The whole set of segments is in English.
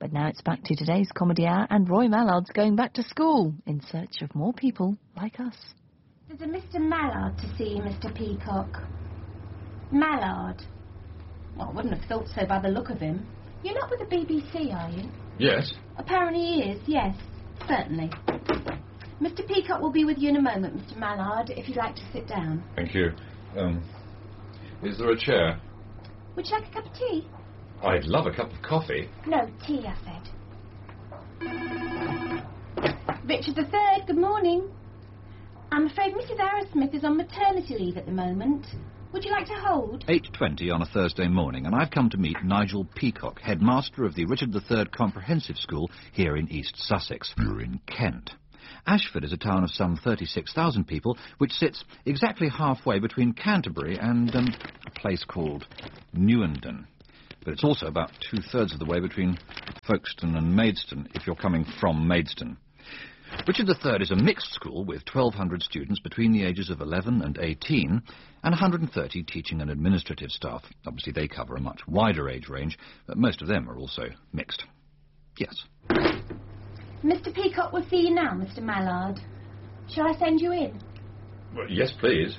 But now it's back to today's Comedy Hour, and Roy Mallard's going back to school in search of more people like us. There's a Mr. Mallard to see, Mr. Peacock. Mallard. Well, I wouldn't have thought so by the look of him. You're not with the BBC, are you? Yes. Apparently he is, yes. Certainly. Mr. Peacock will be with you in a moment, Mr. Mallard, if you'd like to sit down. Thank you. Is there a chair? Would you like a cup of tea? I'd love a cup of coffee. No, tea, I said. Richard III, good morning. I'm afraid Mrs. Arrowsmith is on maternity leave at the moment. Would you like to hold? 8:20 on a Thursday morning, and I've come to meet Nigel Peacock, headmaster of the Richard III Comprehensive School here in East Sussex. You're in Kent. Ashford is a town of some 36,000 people, which sits exactly halfway between Canterbury and a place called Newenden. But it's also about two-thirds of the way between Folkestone and Maidstone, if you're coming from Maidstone. Richard III is a mixed school with 1,200 students between the ages of 11 and 18 and 130 teaching and administrative staff. Obviously, they cover a much wider age range, but most of them are also mixed. Yes. Mr. Peacock will see you now, Mr. Mallard. Shall I send you in? Well, yes, please.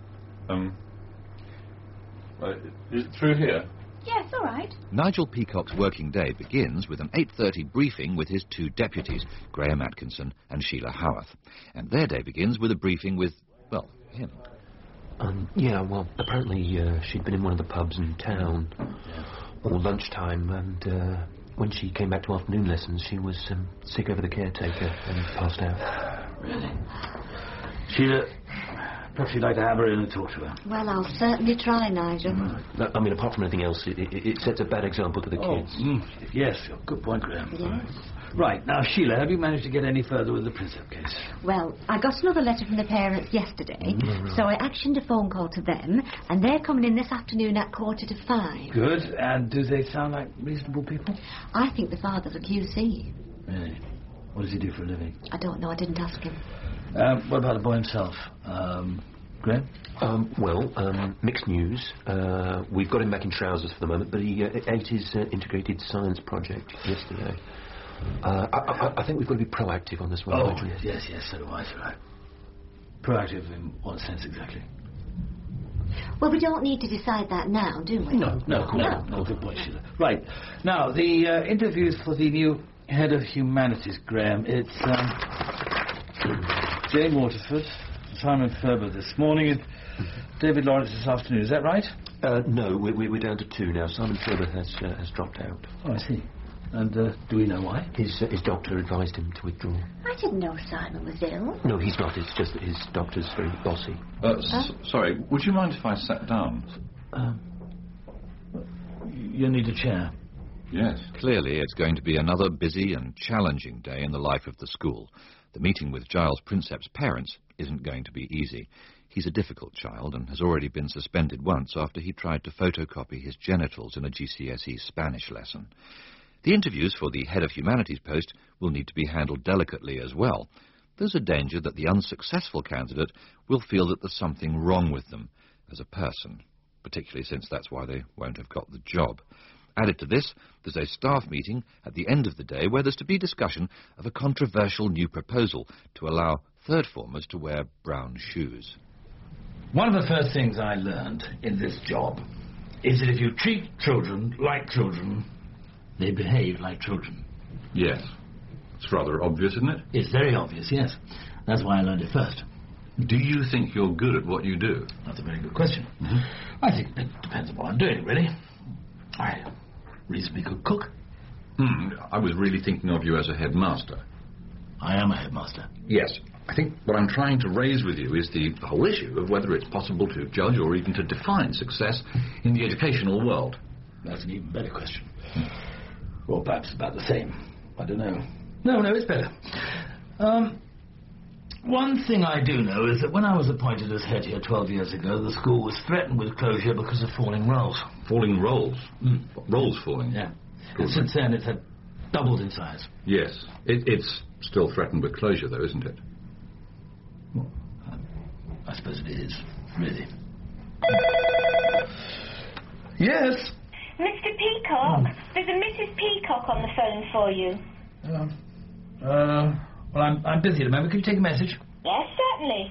Is it through here? Yes, all right. Nigel Peacock's working day begins with an 8:30 briefing with his two deputies, Graham Atkinson and Sheila Howarth. And their day begins with a briefing with, well, him. Yeah, well, apparently she'd been in one of the pubs in town all lunchtime, and when she came back to afternoon lessons, she was sick over the caretaker and passed out. Really? Sheila, perhaps you'd like to have her in and talk to her. Well, I'll certainly try, Nigel. No, I mean, apart from anything else, it sets a bad example to the kids. Yes, good point, Graham. Yes. Right, now, Sheila, have you managed to get any further with the Princep case? Well, I got another letter from the parents yesterday, so I actioned a phone call to them, and they're coming in this afternoon at 4:45. Good, and do they sound like reasonable people? I think the father's a QC. Really? What does he do for a living? I don't know, I didn't ask him. What about the boy himself? Graham? Mixed news. We've got him back in trousers for the moment, but he ate his integrated science project yesterday. I think we've got to be proactive on this one. Oh, yes, so do I, sir. Proactive in what sense exactly? Well, we don't need to decide that now, do we? No, good point, Sheila. Right, now, the interviews for the new head of humanities, Graham, it's Jane Waterford, Simon Ferber this morning, and David Lawrence this afternoon. Is that right? No, we're down to two now. Simon Ferber has dropped out. Oh, I see. And do we know why? His doctor advised him to withdraw. I didn't know Simon was ill. No, he's not. It's just that his doctor's very bossy. Sorry, would you mind if I sat down? You need a chair. Yes. Clearly, it's going to be another busy and challenging day in the life of the school. The meeting with Giles Prinsep's parents isn't going to be easy. He's a difficult child and has already been suspended once after he tried to photocopy his genitals in a GCSE Spanish lesson. The interviews for the head of humanities post will need to be handled delicately as well. There's a danger that the unsuccessful candidate will feel that there's something wrong with them as a person, particularly since that's why they won't have got the job. Added to this, there's a staff meeting at the end of the day where there's to be discussion of a controversial new proposal to allow third formers to wear brown shoes. One of the first things I learned in this job is that if you treat children like children, they behave like children. Yes. It's rather obvious, isn't it? It's very obvious, yes. That's why I learned it first. Do you think you're good at what you do? That's a very good question. I think it depends on what I'm doing, really. I'm a reasonably good cook. I was really thinking of you as a headmaster. I am a headmaster. Yes. I think what I'm trying to raise with you is the whole issue of whether it's possible to judge or even to define success in the educational world. That's an even better question. Or perhaps about the same. I don't know. No, it's better. One thing I do know is that when I was appointed as head here 12 years ago, the school was threatened with closure because of falling rolls. Falling rolls? Rolls falling? Yeah. And since then it's had doubled in size. Yes. It's still threatened with closure, though, isn't it? Well, I suppose it is, really. Yes? Mr. Peacock, there's a Mrs. Peacock Peacock on the phone for you. Well, I'm busy at the moment. Can you take a message? Yes, certainly.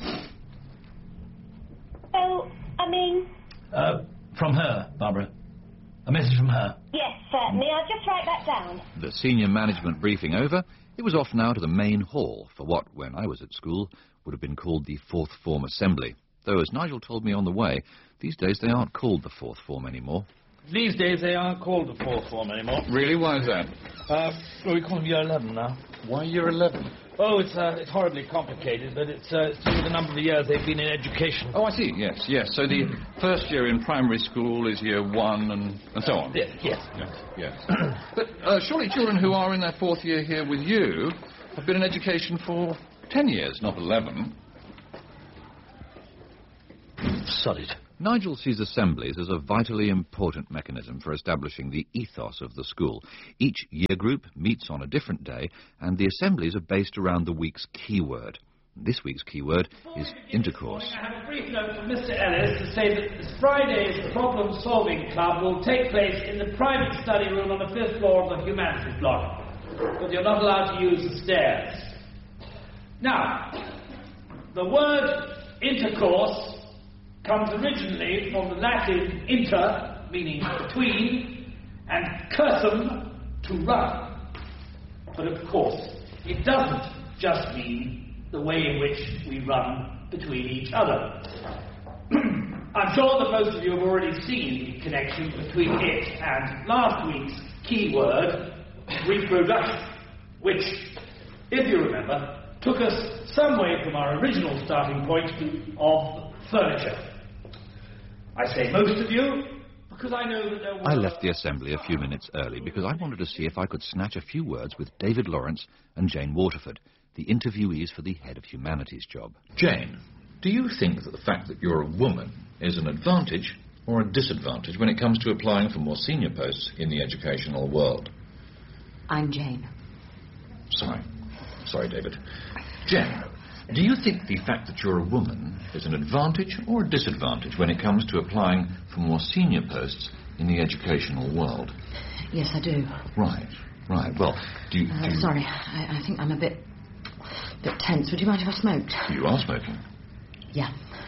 Oh, I mean... From her, Barbara. A message from her. Yes, certainly. I'll just write that down. The senior management briefing over, it was off now to the main hall for what, when I was at school, would have been called the Fourth Form Assembly. Though, as Nigel told me on the way, these days they aren't called the Fourth Form anymore. These days they aren't called the Fourth Form anymore. Really? Why is that? Well, we call them Year 11 now. Why Year 11? Oh, it's horribly complicated, but it's to do with the number of years they've been in education. Oh, I see. Yes, yes. So the first year in primary school is Year 1 and so on. Yes. But surely children who are in their fourth year here with you have been in education for 10 years, not 11. Solid. Nigel sees assemblies as a vitally important mechanism for establishing the ethos of the school. Each year group meets on a different day, and the assemblies are based around the week's keyword. This week's keyword is intercourse. I have a brief note from Mr. Ellis to say that this Friday's problem-solving club will take place in the private study room on the 5th floor of the humanities block, but you're not allowed to use the stairs. Now, the word intercourse comes originally from the Latin inter, meaning between, and cursum, to run. But of course, it doesn't just mean the way in which we run between each other. I'm sure that most of you have already seen the connection between it and last week's keyword, reproduction, which, if you remember, took us some way from our original starting point of furniture. I say most of you, because I know that there were... I left the assembly a few minutes early because I wanted to see if I could snatch a few words with David Lawrence and Jane Waterford, the interviewees for the Head of Humanities job. Jane, do you think that the fact that you're a woman is an advantage or a disadvantage when it comes to applying for more senior posts in the educational world? I'm Jane. Sorry, David. Jane, do you think the fact that you're a woman is an advantage or a disadvantage when it comes to applying for more senior posts in the educational world? Yes, I do. Right. Well, do you... Sorry, I think I'm a bit tense. Would you mind if I smoked? You are smoking. Yeah.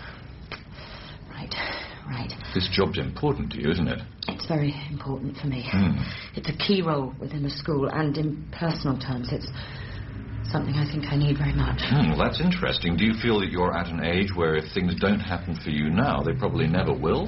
Right. This job's important to you, isn't it? It's very important for me. It's a key role within the school, and in personal terms, it's something I think I need very much. Well, that's interesting. Do you feel that you're at an age where if things don't happen for you now, they probably never will?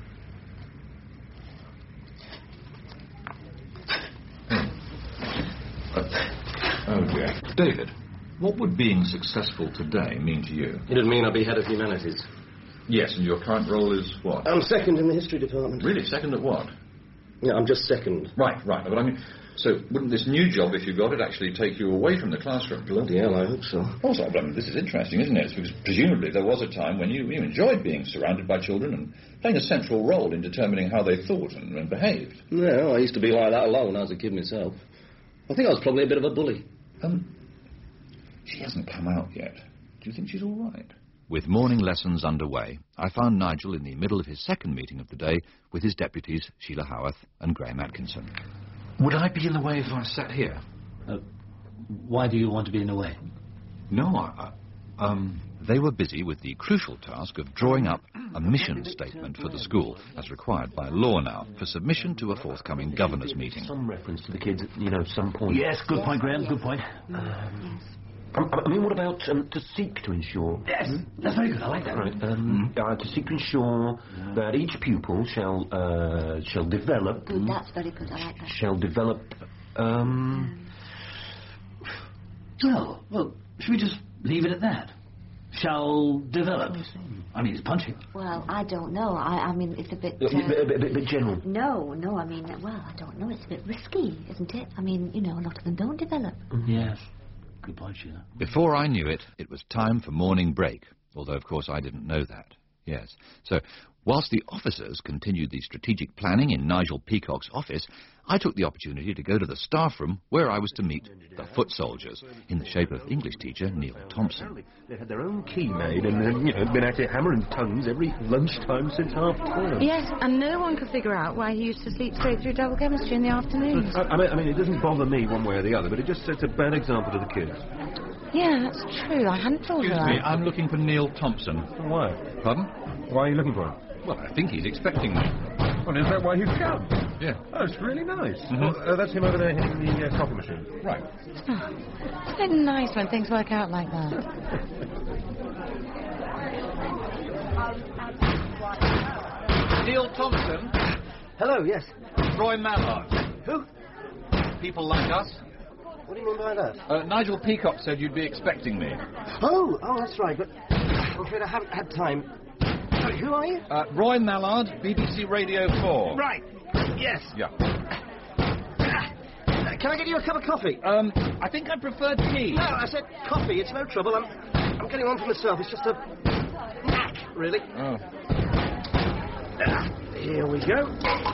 Oh, dear. David, what would being successful today mean to you? It'd mean I'll be head of humanities. Yes, and your current role is what? I'm second in the history department. Really? Second at what? Yeah, I'm just second. Right. But I mean, so wouldn't this new job, if you got it, actually take you away from the classroom? Bloody hell, I hope so. Also, I mean, this is interesting, isn't it? Because presumably there was a time when you enjoyed being surrounded by children and playing a central role in determining how they thought and behaved. Yeah, I used to be like that alone when I was a kid myself. I think I was probably a bit of a bully. She hasn't come out yet. Do you think she's all right? With morning lessons underway, I found Nigel in the middle of his second meeting of the day with his deputies, Sheila Howarth and Graham Atkinson. Would I be in the way if I sat here? Why do you want to be in the way? No, They were busy with the crucial task of drawing up a mission statement for the school, as required by law now, for submission to a forthcoming governor's meeting. Some reference to the kids at, some point. Yes, good point, Graham, good point. I mean, what about to seek to ensure... Yes, that's very good, I like that. Right, to seek to ensure that each pupil shall develop... Good, that's very good, I like that. Shall develop, Well, should we just leave it at that? Shall develop. I mean, it's punchy. Well, I don't know. I mean, it's a bit... a bit general. No, I mean, I don't know. It's a bit risky, isn't it? I mean, a lot of them don't develop. Yes. Good point, Sheila. Before I knew it, it was time for morning break, although, of course, I didn't know that. Yes. So, Whilst the officers continued the strategic planning in Nigel Peacock's office, I took the opportunity to go to the staff room where I was to meet the foot soldiers, in the shape of English teacher Neil Thompson. They had their own key made and been at it hammering tongues every lunchtime since half-term. Yes, and no one could figure out why he used to sleep straight through double chemistry in the afternoons. I mean, it doesn't bother me one way or the other, but it just sets a bad example to the kids. Yeah, that's true. I hadn't thought of Excuse that. me, I'm looking for Neil Thompson. Why? Pardon? Why are you looking for him? Well, I think he's expecting me. Well, is that why you've come? Yeah. Oh, it's really nice. Mm-hmm. Well, that's him over there hitting the coffee machine. Right. Oh, isn't it nice when things work out like that? Neil Thompson? Hello, yes. Roy Mallard. Who? People like us. What do you mean by that? Nigel Peacock said you'd be expecting me. Oh, that's right, but I'm afraid I haven't had time. Sorry, who are you? Roy Mallard, BBC Radio 4. Right, yes. Yeah. Can I get you a cup of coffee? I think I prefer tea. No, I said coffee, it's no trouble. I'm getting one for myself, it's just a knack, really. Oh. Here we go.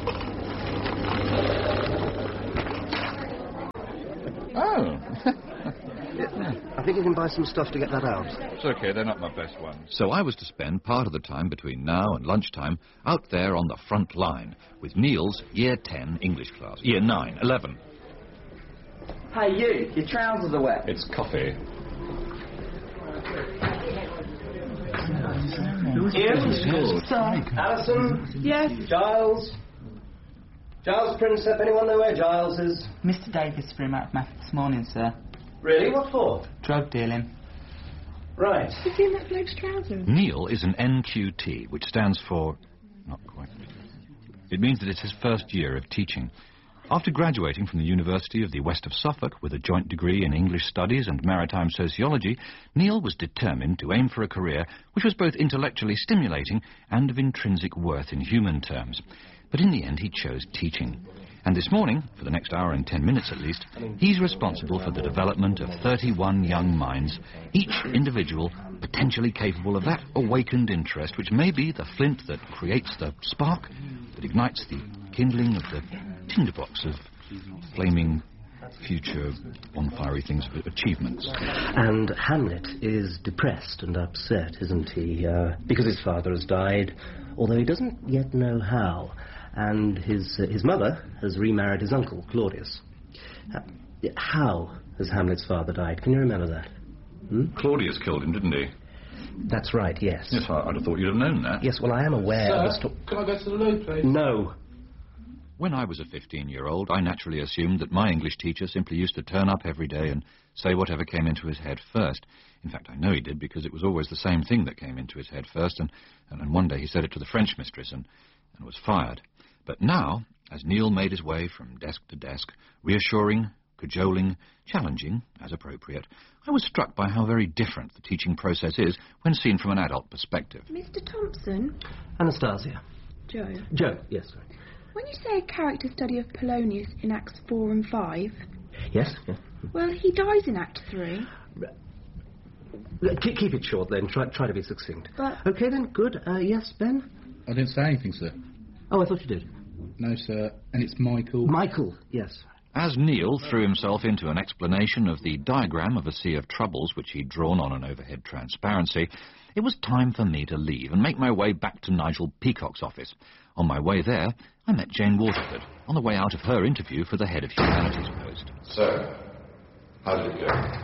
Oh. I think you can buy some stuff to get that out. It's okay, they're not my best ones. So I was to spend part of the time between now and lunchtime out there on the front line with Neil's Year 10 English class. Year 9, 11. Hey, you, your trousers are wet. It's coffee. Ian? Alison? Yes? Giles? Giles Princep, anyone know where Giles is? Mr. Davis threw him out of math this morning, sir. Really? What for? Drug dealing. Right. Have you seen that bloke's trousers? Neil is an NQT, which stands for... not quite. It means that it's his first year of teaching. After graduating from the University of the West of Suffolk with a joint degree in English Studies and Maritime Sociology, Neil was determined to aim for a career which was both intellectually stimulating and of intrinsic worth in human terms. But in the end, he chose teaching. And this morning, for the next hour and 10 minutes at least, he's responsible for the development of 31 young minds, each individual potentially capable of that awakened interest which may be the flint that creates the spark that ignites the kindling of the tinderbox of flaming future on-fiery things of achievements. And Hamlet is depressed and upset, isn't he? Because his father has died, although he doesn't yet know how. And his mother has remarried his uncle, Claudius. How has Hamlet's father died? Can you remember that? Claudius killed him, didn't he? That's right, yes. Yes, I'd have thought you'd have known that. Yes, well, I am aware of the story. Can I go to the loo, please? No. When I was a 15-year-old, I naturally assumed that my English teacher simply used to turn up every day and say whatever came into his head first. In fact, I know he did, because it was always the same thing that came into his head first, and one day he said it to the French mistress and was fired. But now, as Neil made his way from desk to desk, reassuring, cajoling, challenging, as appropriate, I was struck by how very different the teaching process is when seen from an adult perspective. Mr. Thompson? Anastasia. Joe. Joe, yes, sorry. When you say a character study of Polonius in Acts 4 and 5... Yes? Yeah. Well, he dies in Act 3. Keep it short, then. Try to be succinct. But... OK, then, good. Yes, Ben? I didn't say anything, sir. Oh, I thought you did. No, sir. And it's Michael. Michael, yes. As Neil threw himself into an explanation of the diagram of a sea of troubles which he'd drawn on an overhead transparency, it was time for me to leave and make my way back to Nigel Peacock's office. On my way there, I met Jane Waterford, on the way out of her interview for the Head of Humanities post. So, how did it go?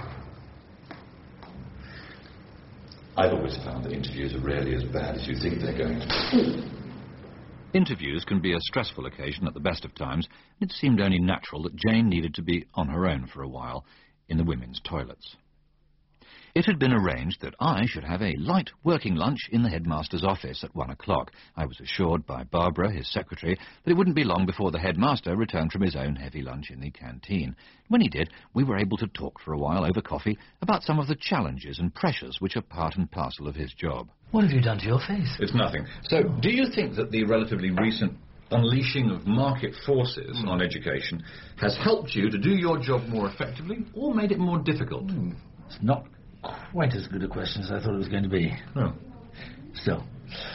I've always found that interviews are rarely as bad as you think they're going to be. Interviews can be a stressful occasion at the best of times, and it seemed only natural that Jane needed to be on her own for a while in the women's toilets. It had been arranged that I should have a light working lunch in the headmaster's office at 1 o'clock. I was assured by Barbara, his secretary, that it wouldn't be long before the headmaster returned from his own heavy lunch in the canteen. When he did, we were able to talk for a while over coffee about some of the challenges and pressures which are part and parcel of his job. What have you done to your face? It's nothing. So, do you think that the relatively recent unleashing of market forces on education has helped you to do your job more effectively or made it more difficult? It's not quite as good a question as I thought it was going to be. Oh. Still,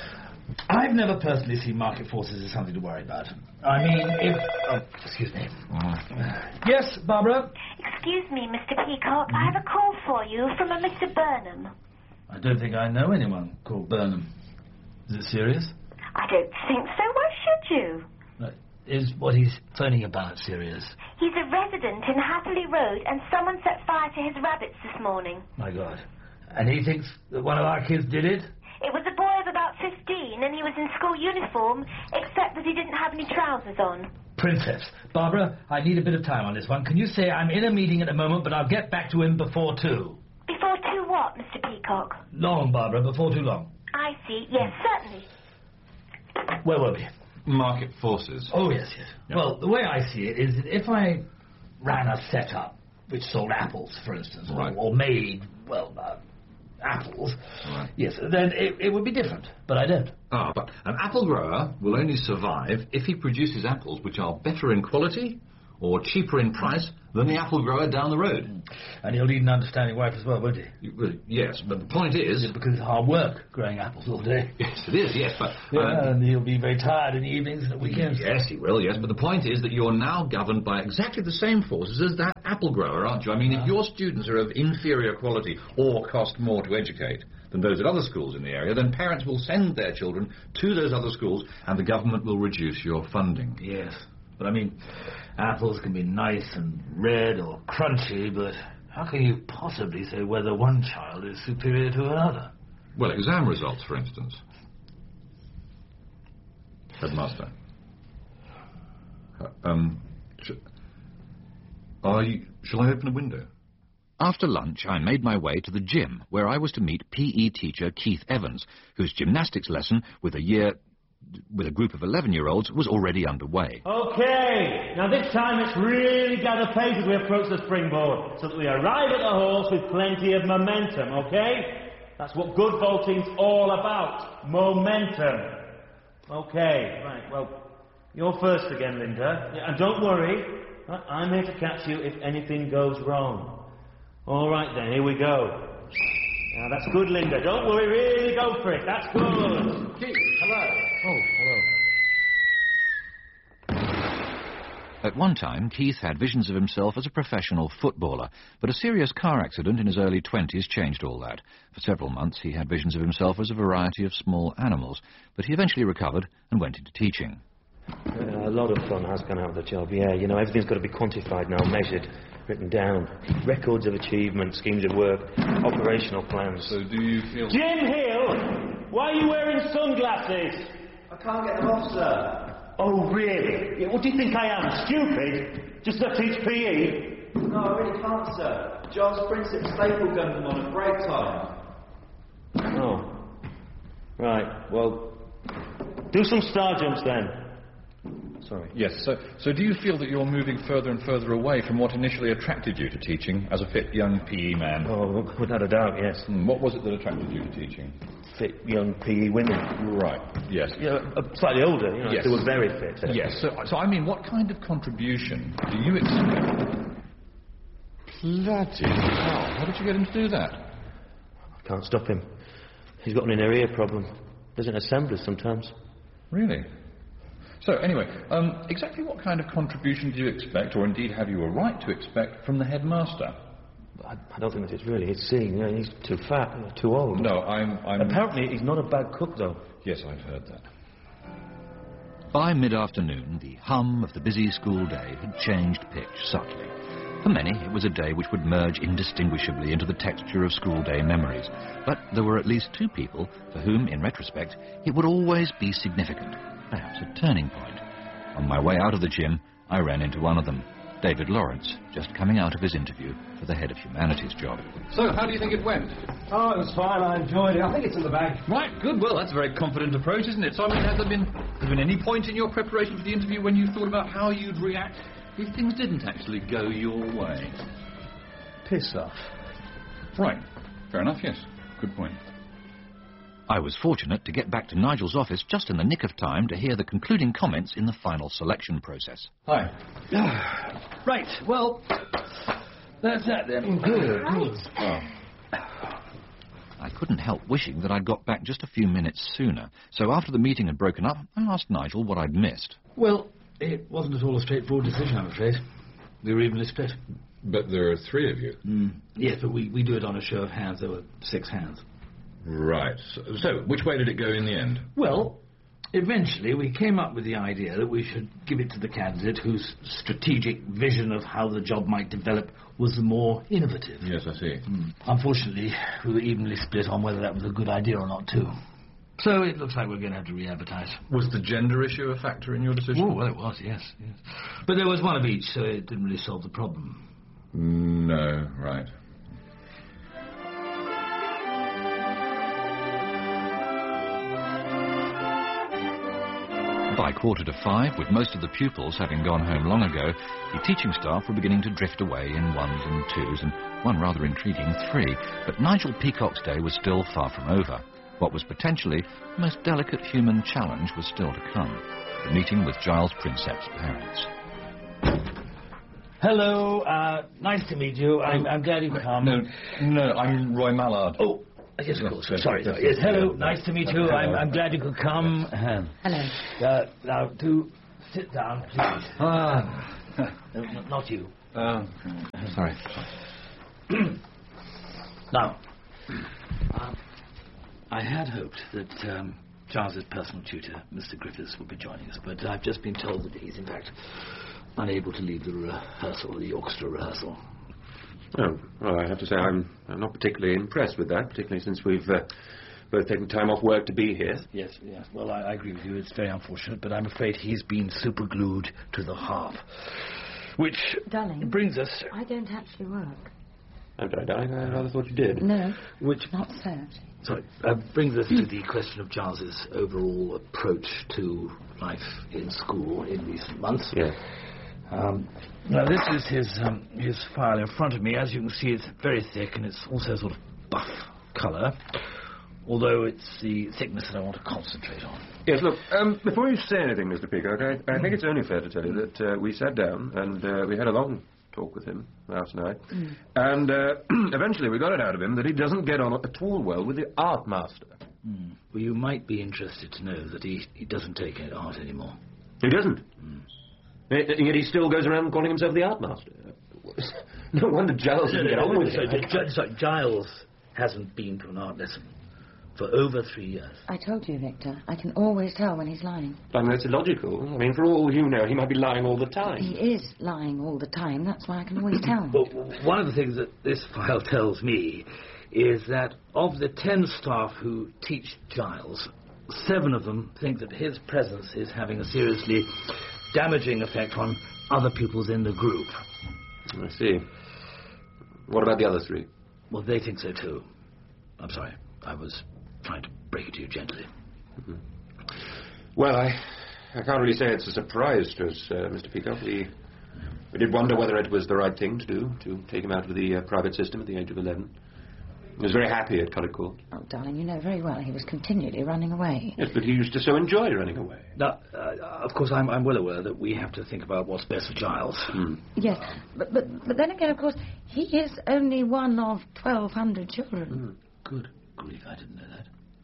I've never personally seen market forces as something to worry about. I mean, if... Oh, excuse me. Yes, Barbara? Excuse me, Mr. Peacock. I have a call for you from a Mr. Burnham. I don't think I know anyone called Burnham. Is it serious? I don't think so. Why should you? Is what he's phoning about serious? He's a resident in Hatherley Road, and someone set fire to his rabbits this morning. My God. And he thinks that one of our kids did it? It was a boy of about 15, and he was in school uniform, except that he didn't have any trousers on. Princess. Barbara, I need a bit of time on this one. Can you say I'm in a meeting at the moment, but I'll get back to him before 2? Before 2 what, Mr. Peacock? Long, Barbara, before too long. I see. Yes, certainly. Where were we? Market forces. Oh, yes. Yep. Well, the way I see it is that if I ran a setup which sold apples, for instance, right. or made, apples, right. Yes, then it would be different, but I don't. But an apple grower will only survive if he produces apples which are better in quality or cheaper in price than the apple grower down the road. And he'll need an understanding wife as well, won't he? Well, yes, but the point is... Yeah, because it's hard work growing apples all day. Yes, it is, yes, but... and he'll be very tired in the evenings and the weekends. Yes, he will, yes, but the point is that you're now governed by exactly the same forces as that apple grower, aren't you? I mean, if your students are of inferior quality or cost more to educate than those at other schools in the area, then parents will send their children to those other schools and the government will reduce your funding. Yes, but I mean, apples can be nice and red or crunchy, but how can you possibly say whether one child is superior to another? Well, exam results, for instance. Headmaster. Shall I open a window? After lunch, I made my way to the gym, where I was to meet PE teacher Keith Evans, whose gymnastics lesson with a group of 11-year-olds was already underway. OK, now this time it's really gather pace as we approach the springboard, so that we arrive at the horse with plenty of momentum, OK? That's what good vaulting's all about, momentum. OK, right, well, you're first again, Linda. Yeah, and don't worry, I'm here to catch you if anything goes wrong. All right then, here we go. Now that's good, Linda. Don't worry, really go for it. That's good. Keith, hello. Oh, hello. At one time, Keith had visions of himself as a professional footballer, but a serious car accident in his early 20s changed all that. For several months, he had visions of himself as a variety of small animals, but he eventually recovered and went into teaching. A lot of fun has gone out of the job, yeah. You know, everything's got to be quantified now, measured, written down. Records of achievement, schemes of work, operational plans. So do you feel... Jim Hill! Why are you wearing sunglasses? I can't get them off, sir. Oh, really? Yeah, what do you think I am, stupid? Just to teach PE? No, I really can't, sir. Giles Prinsep staple gunned them on at break time. Oh. Right, well, do some star jumps then. Sorry. Yes, so do you feel that you're moving further and further away from what initially attracted you to teaching as a fit young PE man? Oh, without a doubt, yes. What was it that attracted you to teaching? Fit young PE women. Right, yes. Yeah, slightly older, you know, yes. They were very fit. Yes, so I mean, what kind of contribution do you expect? Bloody hell, how did you get him to do that? I can't stop him. He's got an inner ear problem. Doesn't assemble sometimes. Really? So, anyway, exactly what kind of contribution do you expect, or indeed have you a right to expect, from the headmaster? I don't think that it's really. It's seeing, you know, he's too fat, too old. No, I'm... Apparently, he's not a bad cook, though. Yes, I've heard that. By mid-afternoon, the hum of the busy school day had changed pitch subtly. For many, it was a day which would merge indistinguishably into the texture of school day memories. But there were at least 2 people for whom, in retrospect, it would always be significant. Perhaps a turning point. On my way out of the gym, I ran into one of them, David Lawrence, just coming out of his interview for the Head of Humanities job. So, how do you think it went? Oh, it was fine. I enjoyed it. I think it's in the bag. Right, good. Well, that's a very confident approach, isn't it? So, I mean, has there been any point in your preparation for the interview when you thought about how you'd react if things didn't actually go your way? Piss off. Right. Fair enough, yes. Good point. I was fortunate to get back to Nigel's office just in the nick of time to hear the concluding comments in the final selection process. Hi. Right, well, that's that then. Good. I I couldn't help wishing that I'd got back just a few minutes sooner. So after the meeting had broken up, I asked Nigel what I'd missed. Well, it wasn't at all a straightforward decision, I'm afraid. We were evenly split. But there are 3 of you. Yes, but we do it on a show of hands. There were 6 hands. Right. So, which way did it go in the end? Well, eventually we came up with the idea that we should give it to the candidate whose strategic vision of how the job might develop was the more innovative. Yes, I see. Unfortunately, we were evenly split on whether that was a good idea or not, too. So it looks like we're going to have to re-advertise. Was the gender issue a factor in your decision? Oh, well, it was, yes. But there was one of each, so it didn't really solve the problem. No, right. By 4:45, with most of the pupils having gone home long ago, the teaching staff were beginning to drift away in 1s and 2s, and one rather intriguing 3. But Nigel Peacock's day was still far from over. What was potentially the most delicate human challenge was still to come. The meeting with Giles Prinsep's parents. Hello, nice to meet you. I'm glad you've come. No, I'm Roy Mallard. Oh, yes, of course. Sorry. Yes, hello, nice to meet you. I'm glad you could come. Hello. Now, do sit down, please. Not you. Sorry. Now, I had hoped that Charles's personal tutor, Mr. Griffiths, would be joining us, but I've just been told that he's, in fact, unable to leave the rehearsal, the orchestra rehearsal. Oh, well, I have to say I'm not particularly impressed with that, particularly since we've both taken time off work to be here. Yes. Well, I agree with you. It's very unfortunate, but I'm afraid he's been superglued to the harp. Which brings us... I don't actually work. I'm sorry, darling. I rather thought you did. No, which not so. Sorry, brings us to the question of Charles's overall approach to life in school in recent months. Yeah. Now, this is his file in front of me. As you can see, it's very thick, and it's also sort of buff colour, although it's the thickness that I want to concentrate on. Yes, look, before you say anything, Mr. Peacock, I think it's only fair to tell you that we sat down and we had a long talk with him last night, and eventually we got it out of him that he doesn't get on at all well with the art master. Well, you might be interested to know that he doesn't take art anymore. He doesn't? And yet he still goes around calling himself the art master. No wonder Giles didn't get on with it. Giles hasn't been to an art lesson for over 3 years. I told you, Victor. I can always tell when he's lying. I mean, that's illogical. I mean, for all you know, he might be lying all the time. He is lying all the time. That's why I can always tell. Well, one of the things that this file tells me is that of the 10 staff who teach Giles, 7 of them think that his presence is having a seriously damaging effect on other pupils in the group. I see. What about the other 3? Well, they think so too. I'm sorry. I was trying to break it to you gently. Well, I can't really say it's a surprise to us, Mr. Peacock. We did wonder whether it was the right thing to do, to take him out of the private system at the age of 11. He was very happy at Cullet Court. Oh, darling, you know very well he was continually running away. Yes, but he used to so enjoy running away. Now, of course, I'm well aware that we have to think about what's best for Giles. Yes, but then again, of course, he is only one of 1,200 children. Good grief, I didn't know that.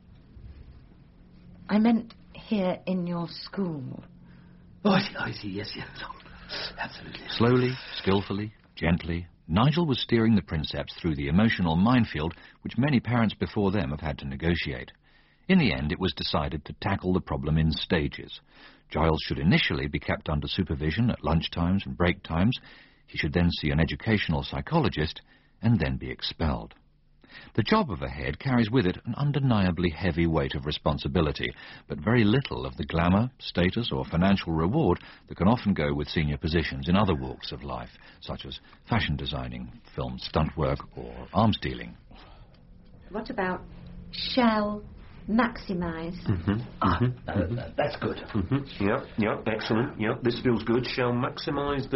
I meant here in your school. Oh, I see, yes. Oh, absolutely. Slowly, skillfully, gently, Nigel was steering the Princeps through the emotional minefield which many parents before them have had to negotiate. In the end, it was decided to tackle the problem in stages. Giles should initially be kept under supervision at lunchtimes and break times. He should then see an educational psychologist and then be expelled. The job of a head carries with it an undeniably heavy weight of responsibility, but very little of the glamour, status or financial reward that can often go with senior positions in other walks of life, such as fashion designing, film stunt work or arms dealing. What about shall maximise? That's good. Yeah, excellent. Yeah, this feels good. Shall maximise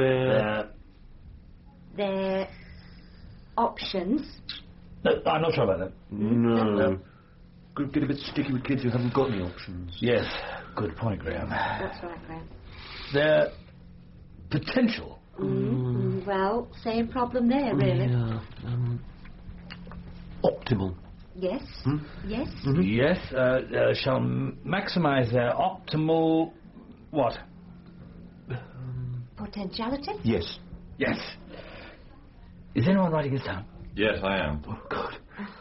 their options. No, I'm not sure about that. No. Could get a bit sticky with kids who haven't got any options. Yes, good point, Graham. That's right, Graham. Their potential. Well, same problem there, really. Optimal. Yes. Yes. Yes, shall maximise their optimal... what? Potentiality? Yes. Yes. Is anyone writing this down? Yes, I am. Oh, good.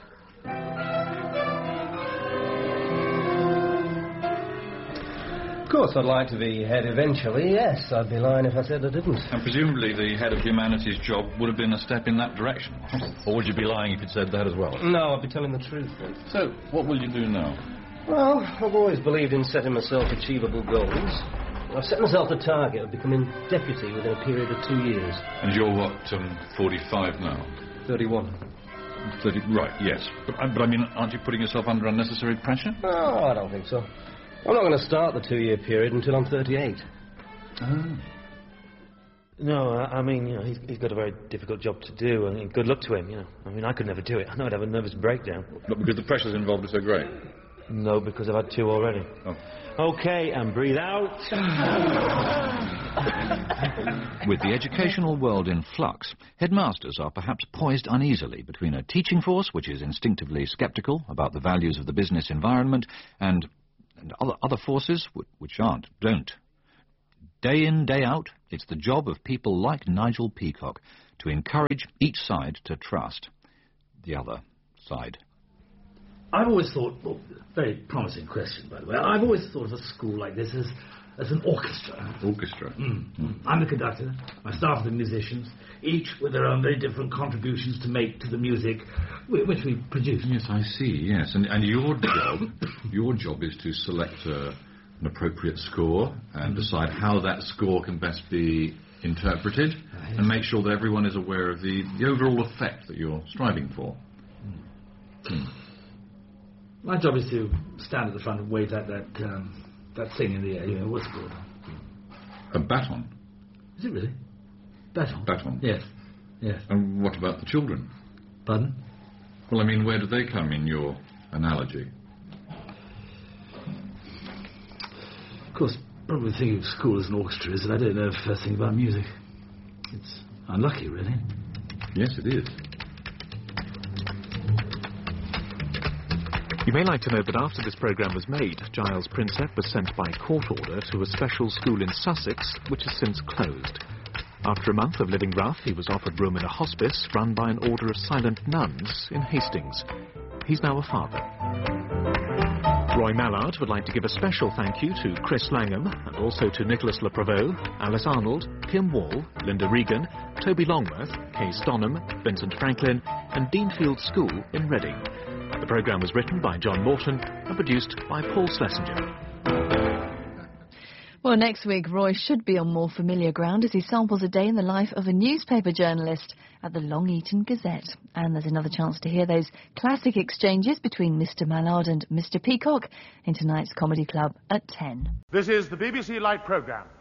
Of course, I'd like to be head eventually, yes. I'd be lying if I said I didn't. And presumably the head of humanities job would have been a step in that direction. Or would you be lying if you'd said that as well? No, I'd be telling the truth. So, what will you do now? Well, I've always believed in setting myself achievable goals. I've set myself a target of becoming deputy within a period of 2 years. And you're what, 45 now? 31. 30, right, yes. But I mean, aren't you putting yourself under unnecessary pressure? No, I don't think so. I'm not going to start the 2-year period until I'm 38. Oh. No, I mean, he's got a very difficult job to do, and good luck to him, I mean, I could never do it. I know I'd have a nervous breakdown. Not because the pressures involved are so great? No, because I've had 2 already. Oh. OK, and breathe out. With the educational world in flux, headmasters are perhaps poised uneasily between a teaching force which is instinctively sceptical about the values of the business environment and other forces which don't. Day in, day out, it's the job of people like Nigel Peacock to encourage each side to trust the other side. I've always thought, well, very promising question, by the way, I've always thought of a school like this as an orchestra. Orchestra? I'm the conductor, my staff are the musicians, each with their own very different contributions to make to the music which we produce. Yes, I see, yes. And your job is to select an appropriate score and decide how that score can best be interpreted and make sure that everyone is aware of the overall effect that you're striving for. My job is to stand at the front and wave that thing in the air. What's it called? A baton? Is it really? Baton? Baton. Yes. And what about the children? Pardon? Well, I mean, where do they come in your analogy? Of course, probably thinking of school as an orchestra is that I don't know the first thing about music. It's unlucky, really. Yes, it is. You may like to know that after this programme was made, Giles Prinsep was sent by court order to a special school in Sussex, which has since closed. After a month of living rough, he was offered room in a hospice run by an order of silent nuns in Hastings. He's now a father. Roy Mallard would like to give a special thank you to Chris Langham and also to Nicholas Le Prevost, Alice Arnold, Kim Wall, Linda Regan, Toby Longworth, Kay Stonham, Vincent Franklin and Deanfield School in Reading. The programme was written by John Morton and produced by Paul Schlesinger. Well, next week, Roy should be on more familiar ground as he samples a day in the life of a newspaper journalist at the Long Eaton Gazette. And there's another chance to hear those classic exchanges between Mr. Mallard and Mr. Peacock in tonight's Comedy Club at 10. This is the BBC Light programme.